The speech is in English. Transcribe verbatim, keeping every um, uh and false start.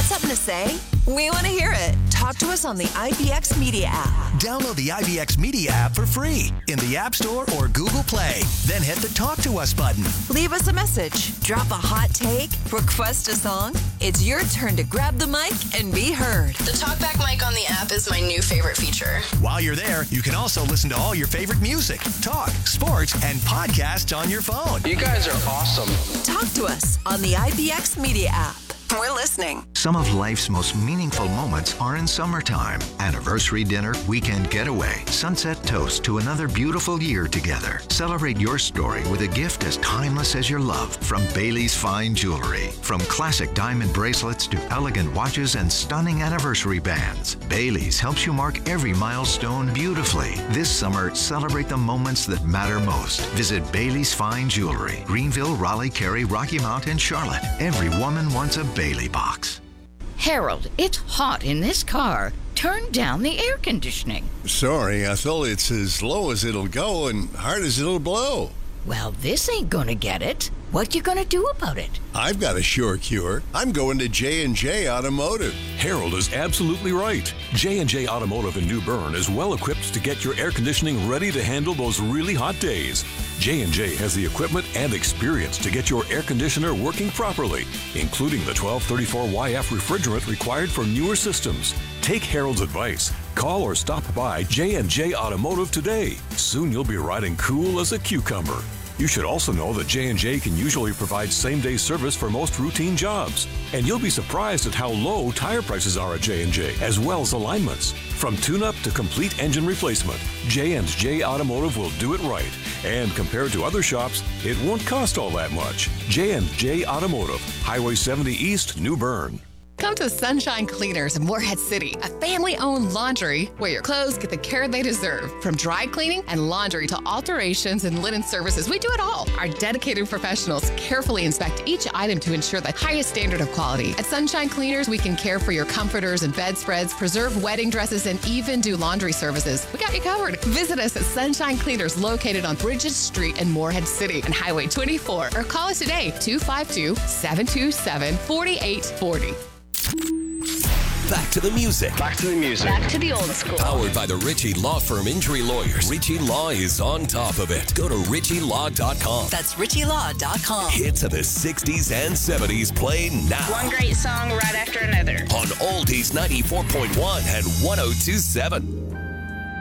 Something to say? We want to hear it. Talk to us on the I B X Media app. Download the I B X Media app for free in the App Store or Google Play. Then hit the Talk to Us button. Leave us a message. Drop a hot take. Request a song. It's your turn to grab the mic and be heard. The TalkBack mic on the app is my new favorite feature. While you're there, you can also listen to all your favorite music, talk, sports, and podcasts on your phone. You guys are awesome. Talk to us on the I B X Media app. We're listening. Some of life's most meaningful moments are in summertime. Anniversary dinner, weekend getaway, sunset toast to another beautiful year together. Celebrate your story with a gift as timeless as your love from Bailey's Fine Jewelry. From classic diamond bracelets to elegant watches and stunning anniversary bands, Bailey's helps you mark every milestone beautifully. This summer, celebrate the moments that matter most. Visit Bailey's Fine Jewelry, Greenville, Raleigh, Cary, Rocky Mount, and Charlotte. Every woman wants a Bailey box. Harold, it's hot in this car. Turn down the air conditioning. Sorry, Ethel, it's as low as it'll go and hard as it'll blow. Well, this ain't gonna get it. What you gonna do about it? I've got a sure cure. I'm going to J and J Automotive. Harold is absolutely right. J and J Automotive in New Bern is well equipped to get your air conditioning ready to handle those really hot days. J and J has the equipment and experience to get your air conditioner working properly, including the twelve thirty-four Y F refrigerant required for newer systems. Take Harold's advice. Call or stop by J and J Automotive today. Soon you'll be riding cool as a cucumber. You should also know that J and J can usually provide same-day service for most routine jobs. And you'll be surprised at how low tire prices are at J and J, as well as alignments. From tune-up to complete engine replacement, J and J Automotive will do it right. And compared to other shops, it won't cost all that much. J and J Automotive, Highway seventy East, New Bern. Come to Sunshine Cleaners in Morehead City, a family-owned laundry where your clothes get the care they deserve. From dry cleaning and laundry to alterations and linen services, we do it all. Our dedicated professionals carefully inspect each item to ensure the highest standard of quality. At Sunshine Cleaners, we can care for your comforters and bedspreads, preserve wedding dresses, and even do laundry services. We got you covered. Visit us at Sunshine Cleaners located on Bridges Street in Morehead City and Highway twenty-four, or call us today, two five two, seven two seven, four eight four zero. Back to the music. Back to the music. Back to the old school. Powered by the Ritchie Law Firm Injury Lawyers. Ritchie Law is on top of it. Go to ritchie law dot com. That's ritchie law dot com. Hits of the sixties and seventies play now. One great song right after another. On Oldies ninety-four point one and one oh two point seven.